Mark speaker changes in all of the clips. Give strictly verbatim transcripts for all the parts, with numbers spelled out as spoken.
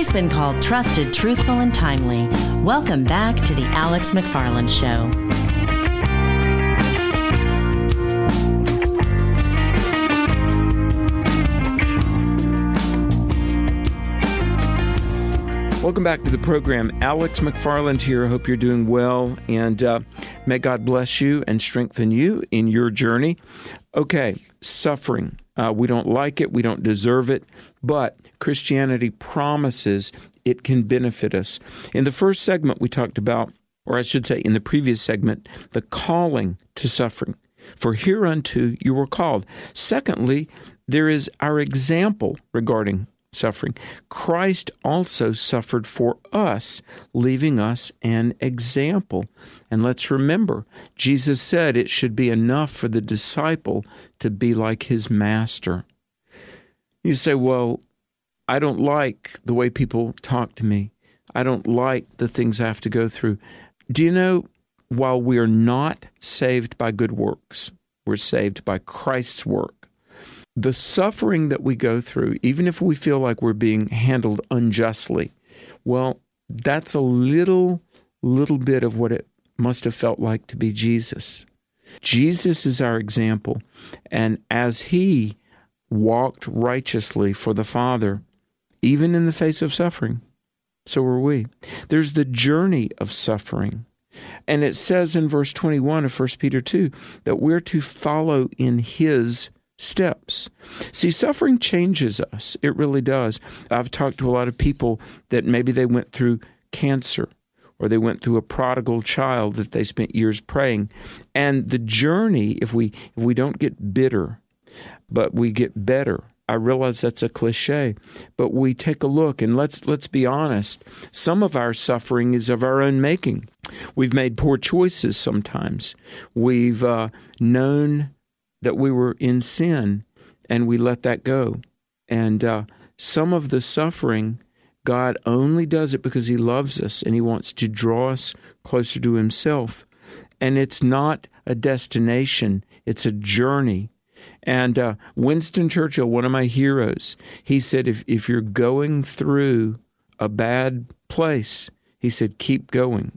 Speaker 1: He's been called trusted, truthful, and timely. Welcome back to the Alex McFarland Show.
Speaker 2: Welcome back to the program. Alex McFarland here. I hope you're doing well, and uh, may God bless you and strengthen you in your journey. Okay, suffering. Uh, we don't like it. We don't deserve it, but Christianity promises it can benefit us. In the first segment, we talked about, or I should say in the previous segment, the calling to suffering. For hereunto you were called. Secondly, there is our example regarding suffering. Christ also suffered for us, leaving us an example. And let's remember, Jesus said it should be enough for the disciple to be like his master. You say, well, I don't like the way people talk to me. I don't like the things I have to go through. Do you know, while we are not saved by good works, we're saved by Christ's work. The suffering that we go through, even if we feel like we're being handled unjustly, well, that's a little, little bit of what it must have felt like to be Jesus. Jesus is our example, and as he walked righteously for the Father, even in the face of suffering, so are we. There's the journey of suffering. And it says in verse twenty-one of First Peter two that we're to follow in his steps. See, suffering changes us. It really does. I've talked to a lot of people that maybe they went through cancer or they went through a prodigal child that they spent years praying. And the journey, if we if we don't get bitter, but we get better, I realize that's a cliche, but we take a look and let's let's be honest. Some of our suffering is of our own making. We've made poor choices sometimes. We've uh, known that we were in sin, and we let that go. And uh, some of the suffering, God only does it because he loves us, and he wants to draw us closer to himself. And it's not a destination, it's a journey. And uh, Winston Churchill, one of my heroes, he said, if, if you're going through a bad place, he said, keep going.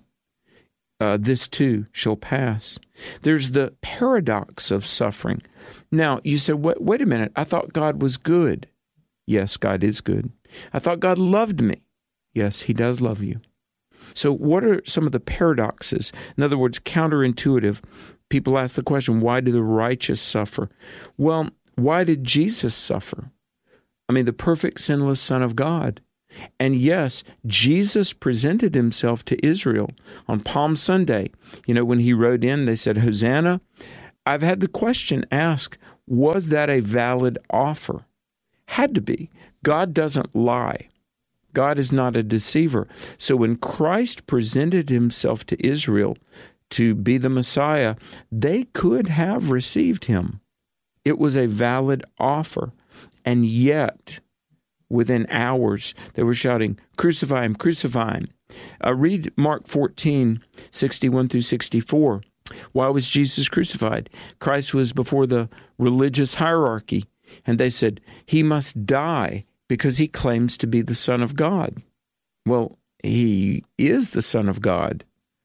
Speaker 2: Uh, this too shall pass. There's the paradox of suffering. Now, you say, wait, wait a minute, I thought God was good. Yes, God is good. I thought God loved me. Yes, he does love you. So what are some of the paradoxes? In other words, counterintuitive. People ask the question, why do the righteous suffer? Well, why did Jesus suffer? I mean, the perfect sinless Son of God. And yes, Jesus presented himself to Israel on Palm Sunday. You know, when he rode in, they said, Hosanna. I've had the question asked, was that a valid offer? Had to be. God doesn't lie. God is not a deceiver. So when Christ presented himself to Israel to be the Messiah, they could have received him. It was a valid offer. And yet, within hours, they were shouting, crucify him, crucify him. Uh, read Mark fourteen, sixty-one through sixty-four. Why was Jesus crucified? Christ was before the religious hierarchy, and they said, he must die because he claims to be the Son of God. Well, he is the Son of God.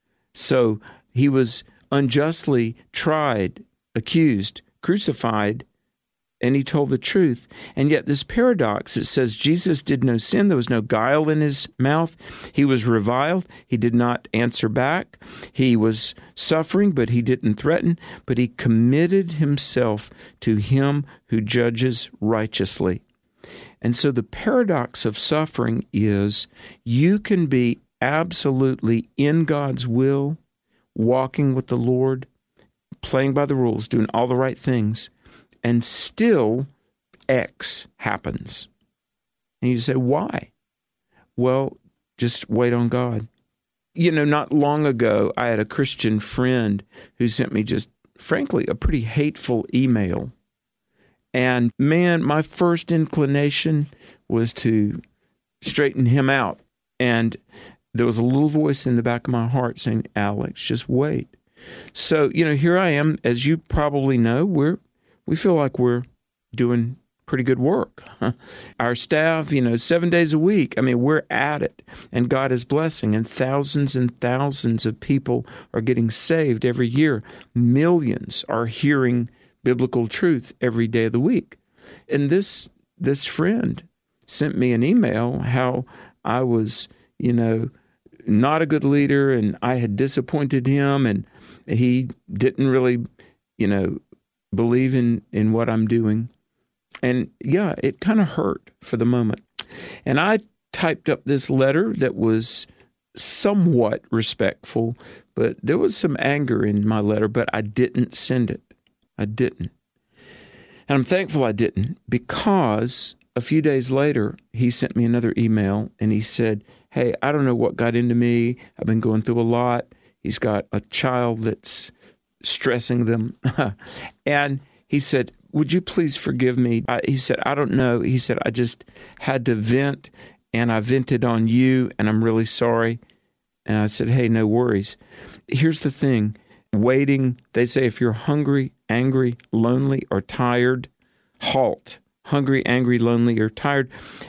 Speaker 2: So he was unjustly tried, accused, crucified, and he told the truth. And yet this paradox, it says Jesus did no sin. There was no guile in his mouth. He was reviled. He did not answer back. He was suffering, but he didn't threaten. But he committed himself to him who judges righteously. And so the paradox of suffering is you can be absolutely in God's will, walking with the Lord, playing by the rules, doing all the right things, and still X happens. And you say, why? Well, just wait on God. You know, not long ago, I had a Christian friend who sent me just, frankly, a pretty hateful email. And man, my first inclination was to straighten him out. And there was a little voice in the back of my heart saying, Alex, just wait. So, you know, here I am. As you probably know, we're we feel like we're doing pretty good work. Our staff, you know, seven days a week. I mean, we're at it, and God is blessing, and thousands and thousands of people are getting saved every year. Millions are hearing biblical truth every day of the week. And this this friend sent me an email how I was, you know, not a good leader, and I had disappointed him, and he didn't really, you know, believe in, in what I'm doing. And yeah, it kind of hurt for the moment. And I typed up this letter that was somewhat respectful, but there was some anger in my letter, but I didn't send it. I didn't. And I'm thankful I didn't, because a few days later, he sent me another email, and he said, hey, I don't know what got into me. I've been going through a lot. He's got a child that's stressing them. And he said, would you please forgive me? I, he said, I don't know. He said, I just had to vent, and I vented on you, and I'm really sorry. And I said, hey, no worries. Here's the thing. Waiting, they say if you're hungry, angry, lonely, or tired, halt. Hungry, angry, lonely, or tired.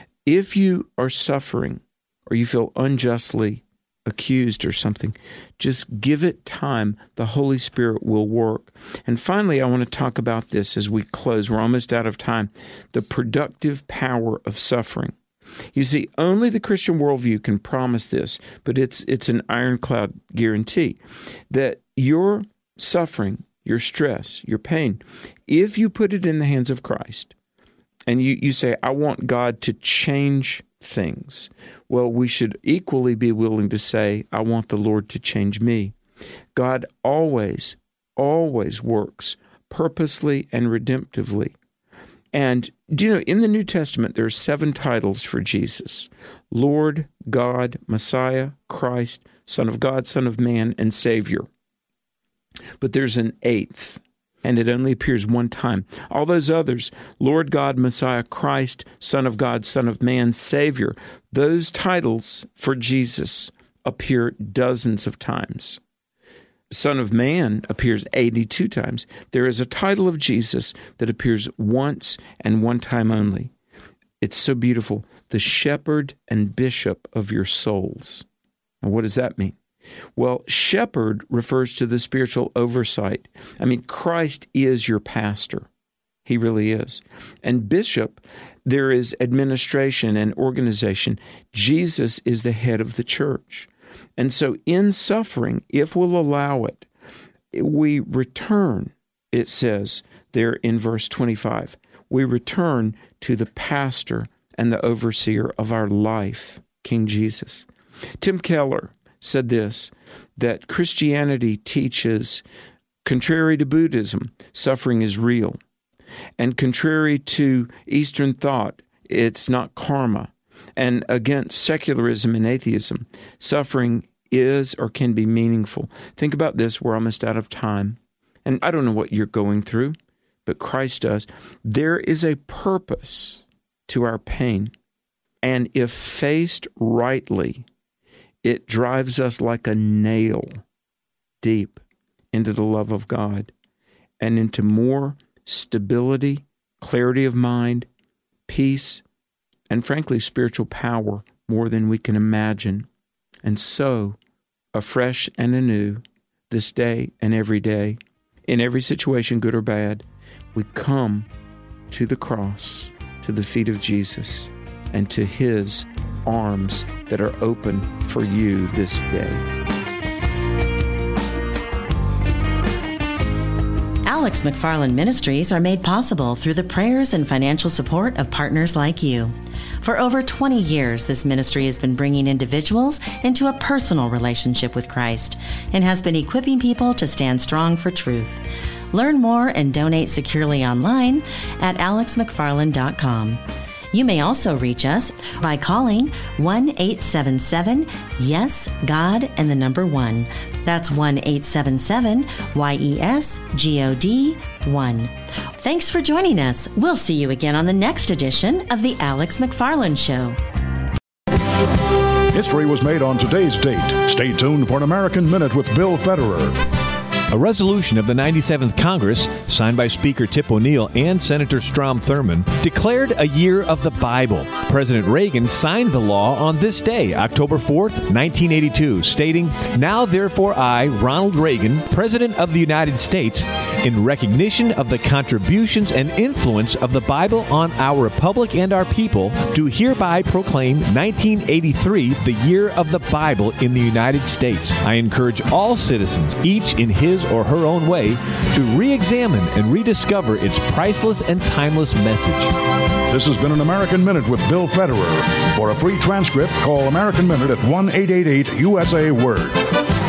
Speaker 2: If you are suffering or you feel unjustly accused or something, just give it time. The Holy Spirit will work. And finally, I want to talk about this as we close. We're almost out of time. The productive power of suffering. You see, only the Christian worldview can promise this, but it's it's an ironclad guarantee that your suffering, your stress, your pain, if you put it in the hands of Christ, and you, you say, I want God to change things, well, we should equally be willing to say, I want the Lord to change me. God always, always works purposely and redemptively. And do you know, in the New Testament, there are seven titles for Jesus: Lord, God, Messiah, Christ, Son of God, Son of Man, and Savior. But there's an eighth, and it only appears one time. All those others, Lord God, Messiah, Christ, Son of God, Son of Man, Savior, those titles for Jesus appear dozens of times. Son of Man appears eighty-two times. There is a title of Jesus that appears once and one time only. It's so beautiful. The shepherd and bishop of your souls. Now, what does that mean? Well, shepherd refers to the spiritual oversight. I mean, Christ is your pastor. He really is. And bishop, there is administration and organization. Jesus is the head of the church. And so in suffering, if we'll allow it, we return, it says there in verse twenty-five, we return to the pastor and the overseer of our life, King Jesus. Tim Keller said this, that Christianity teaches, contrary to Buddhism, suffering is real. And contrary to Eastern thought, it's not karma. And against secularism and atheism, suffering is or can be meaningful. Think about this. We're almost out of time. And I don't know what you're going through, but Christ does. There is a purpose to our pain. And if faced rightly, it drives us like a nail deep into the love of God and into more stability, clarity of mind, peace, and frankly, spiritual power more than we can imagine. And so, afresh and anew, this day and every day, in every situation, good or bad, we come to the cross, to the feet of Jesus, and to His arms that are open for you this day.
Speaker 1: Alex McFarland Ministries are made possible through the prayers and financial support of partners like you. For over twenty years, this ministry has been bringing individuals into a personal relationship with Christ and has been equipping people to stand strong for truth. Learn more and donate securely online at alex mcfarland dot com. You may also reach us by calling one eight seven seven yes God and the number one. That's one eight seven seven Y E S G O D one. Thanks for joining us. We'll see you again on the next edition of The Alex McFarland Show.
Speaker 3: History was made on today's date. Stay tuned for an American Minute with Bill Federer.
Speaker 4: A resolution of the ninety-seventh Congress, signed signed by Speaker Tip O'Neill and Senator Strom Thurmond, declared a year of the Bible. President Reagan signed the law on this day, October fourth, nineteen eighty-two, stating, "Now therefore I, Ronald Reagan, President of the United States, in recognition of the contributions and influence of the Bible on our republic and our people, do hereby proclaim nineteen eighty-three the year of the Bible in the United States. I encourage all citizens, each in his or her own way, to re-examine and rediscover its priceless and timeless message."
Speaker 3: This has been an American Minute with Bill Federer. For a free transcript, call American Minute at one eight eight eight U S A Word.